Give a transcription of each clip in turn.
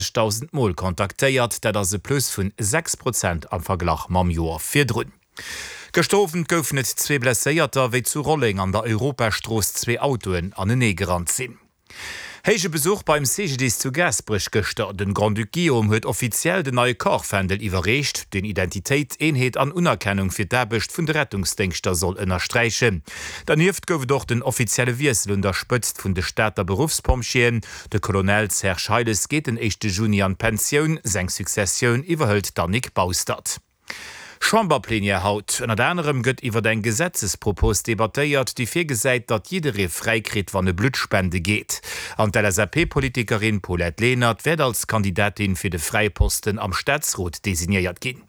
100 Mal kontaktéiert, dat se plus vun 6% am Verglach mam Joer firdrun. Gestofen goufen net 2 Blesséierter wéi zu Rolling an der Europastroos 2 Autoen an den Negerrand sinn. Heige Besuch beim CGDs zu Gasbrich gestert. Den Grand Duc Guillaume huet offiziell den neue Kochfändel iwwerrecht, den Identitéit Eenheet an Unerkennung fir d'Erbecht vun de Rettungsdenkster soll ënnerstreichen. Danhift gouf doch den offizielle Wiesel unterspëtzt vun de Städter Berufspomchien. De Colonel Serge Scheides geht den 1. Juni an Pensionioun, seng Successioun iwwerhëlt Danik Baustad. Chamberplänie haut. An anderem gëtt iwwer den Gesetzespropos debattéiert, die fir gesäit, dat jidere freikrit wann e Blutspende geht. An der SAP-Politikerin Paulette Lehnert werd als Kandidatin fir de Freiposten am Staatsrot designiert ginn.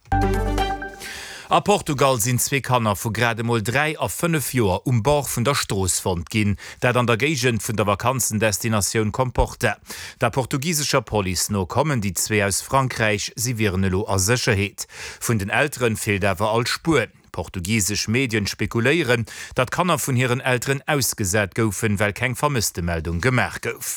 A Portugal sind 2 Kanner vu grademol 3 a 5 Joer Bauch vun der Stroosfond ginn, dat an der Gegent vun der Vakanzendestinatioun komporte. Der portugiesischer Poli no kommen die 2 aus Frankreich, sie wären lo a Sicherheet. Vun den Älteren fehlt awer all Spur. Portugiesisch Medien spekuléieren, dat Kanner vun hireieren Älteren ausgesät goufen, well keng vermisste Meldung gemerk gouf.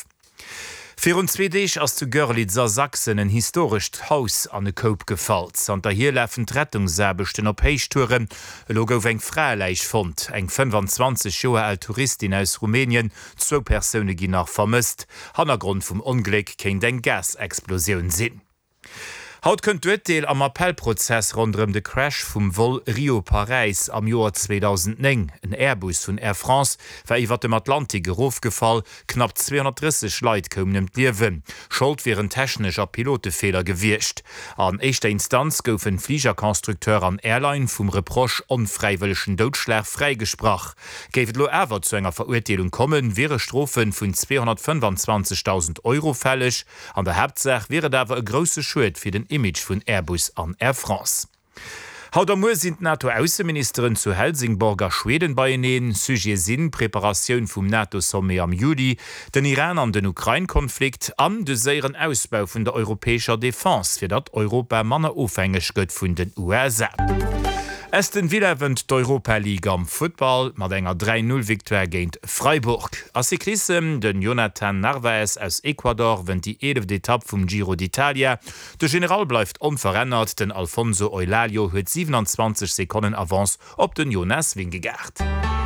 24 ass zu Görlitzer Sachsen en historischt Haus an e Koop gefalt. An der hier läffen Rettungssäbechten op Heichtouren, lo gouf eng Freileich fand. Eng 25 Joer alt Touristin aus Rumänien, 2 Persone gin nach vermisst. Hannergrund vum Unglück kenint eng Gasexplosioun sinn. Haut kënnt d'Deel am Appellprozess rondem de Crash vum Vol Rio-Paris am Joar 2009. En Airbus vun Air France war iwwer dem Atlantik gerofgefall, knapp 230 Leiit kommen d'Liewen. Schuld wären technischer Pilotefehler gewircht. An eischter Instanz goufen Fliegerkonstrukteur an Airline vum Reproch onfreiwilligschen Dodschlag freigesprach. Géifet lo awer zu enger Verurteilung kommen, wäre Strofen vun 225.000 € fällig. An der Hauptsach wäre dawer e grosse Schuld fir den Image vun Airbus an Air France. Haut am Moer sind NATO-Außenministerin zu Helsingborger Schweden beiineen, Sujet sinn Präparationun vum NATO-Sommet am Juli, den Iran an den Ukraine-Konflikt an de séieren Ausbau vun der europäescher Defense, fir dat Europa manner ofhängeg gëtt vun den USA. Aston Villa wënnt d'Europa League am Football mat enger 3-0-Viktoire géint Freiburg. As Cyklisten den Jonathan Narvaez aus Ecuador wënnt die 11. Etappe vum Giro d'Italia. De General bleifft onverrennert, den Alfonso Eulalio huet 27 Sekunden Avance op den Jonas Vingegaard.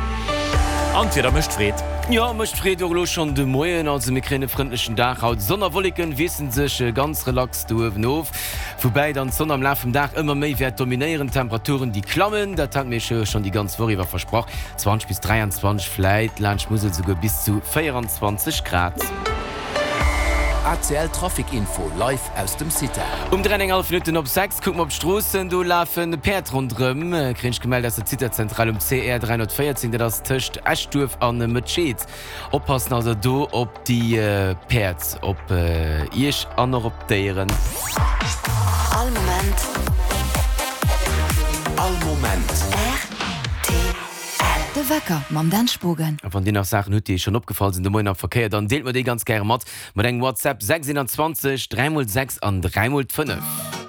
Anfir mecht Fred. Ja, mecht Fred lo schon de Moien also mir krenne freundlichen Dach haut Sonnerwolliken wissen sech ganz relax dowen of. Wobei dann Sonne am Lauf vom Dach immer méi wer dominieren Temperaturen die klammen, dat hat mir schon die ganz Woche versproch. 20 bis 23 Fleit, Landschmusel sogar bis zu 24 Grad. ACL Traffic-Info live aus dem City. 3,5 Minuten op 6 gucken op Strassen, du laufen Perd rundrum. Krinsch gemeldet aus der City-Zentral CR 314, der das Tischcht Eschdurf an Mutschet. Oppassen also du op die Perds, op Isch an noch op deren. All Moment. All Moment. De Wecker mam den Spogen. Van die nach Sachen hue schon opgefallen sind de Moiner Verkehr, dann deelt man de ganz gerne mat eng WhatsApp 627 306 an 305.